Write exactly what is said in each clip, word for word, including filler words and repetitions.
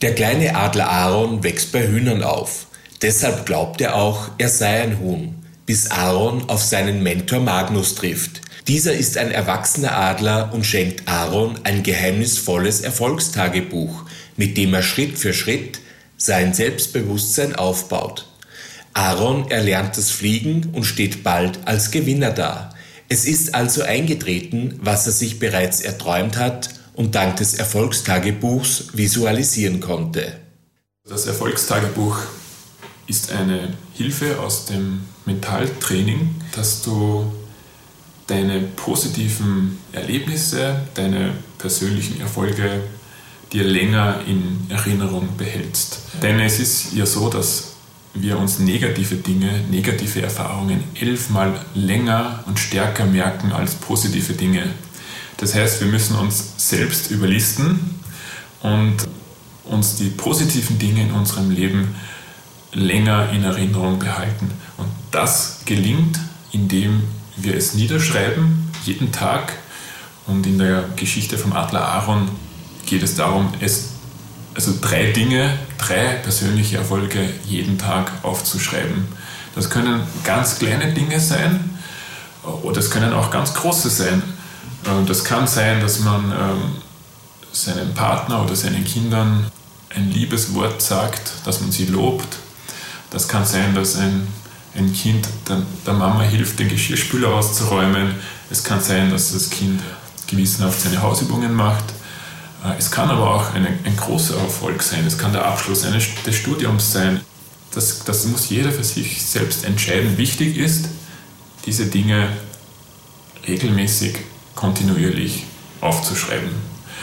Der kleine Adler Aaron wächst bei Hühnern auf. Deshalb glaubt er auch, er sei ein Huhn, bis Aaron auf seinen Mentor Magnus trifft. Dieser ist ein erwachsener Adler und schenkt Aaron ein geheimnisvolles Erfolgstagebuch, mit dem er Schritt für Schritt sein Selbstbewusstsein aufbaut. Aaron erlernt das Fliegen und steht bald als Gewinner da. Es ist also eingetreten, was er sich bereits erträumt hat und dank des Erfolgstagebuchs visualisieren konnte. Das Erfolgstagebuch ist eine Hilfe aus dem Mentaltraining, dass du deine positiven Erlebnisse, deine persönlichen Erfolge dir länger in Erinnerung behältst. Denn es ist ja so, dass wir uns negative Dinge, negative Erfahrungen elfmal länger und stärker merken als positive Dinge. Das heißt, wir müssen uns selbst überlisten und uns die positiven Dinge in unserem Leben länger in Erinnerung behalten. Und das gelingt, indem wir es niederschreiben, jeden Tag. Und in der Geschichte vom Adler Aaron geht es darum, es, also drei Dinge, drei persönliche Erfolge jeden Tag aufzuschreiben. Das können ganz kleine Dinge sein oder es können auch ganz große sein. Das kann sein, dass man seinem Partner oder seinen Kindern ein liebes Wort sagt, dass man sie lobt. Das kann sein, dass ein, ein Kind der, der Mama hilft, den Geschirrspüler auszuräumen. Es kann sein, dass das Kind gewissenhaft seine Hausübungen macht. Es kann aber auch eine, ein großer Erfolg sein. Es kann der Abschluss eines, des Studiums sein. Das, das muss jeder für sich selbst entscheiden. Wichtig ist, diese Dinge regelmäßig, kontinuierlich aufzuschreiben.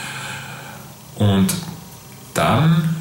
Und dann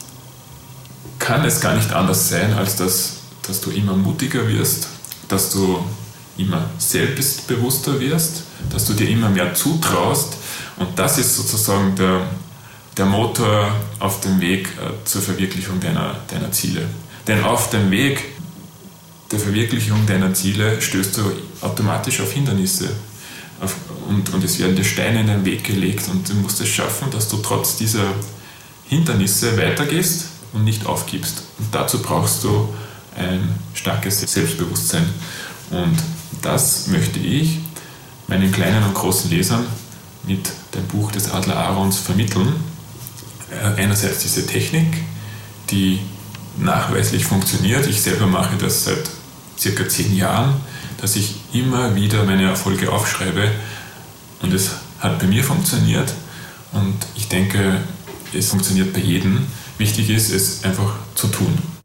kann es gar nicht anders sein, als dass, dass du immer mutiger wirst, dass du immer selbstbewusster wirst, dass du dir immer mehr zutraust. Und das ist sozusagen der, der Motor auf dem Weg äh, zur Verwirklichung deiner, deiner Ziele. Denn auf dem Weg der Verwirklichung deiner Ziele stößt du automatisch auf Hindernisse. Auf, und, und es werden dir Steine in den Weg gelegt und du musst es schaffen, dass du trotz dieser Hindernisse weitergehst und nicht aufgibst. Und dazu brauchst du ein starkes Selbstbewusstsein. Und das möchte ich meinen kleinen und großen Lesern mit dem Buch des Adler Aarons vermitteln. Einerseits diese Technik, die nachweislich funktioniert. Ich selber mache das seit circa zehn Jahren, dass ich immer wieder meine Erfolge aufschreibe. Und es hat bei mir funktioniert. Und ich denke, es funktioniert bei jedem. Wichtig ist, es einfach zu tun.